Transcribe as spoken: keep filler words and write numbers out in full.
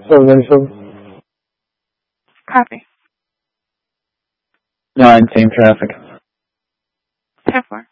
seven ninety-seven. Copy. Nine, same traffic. ten four.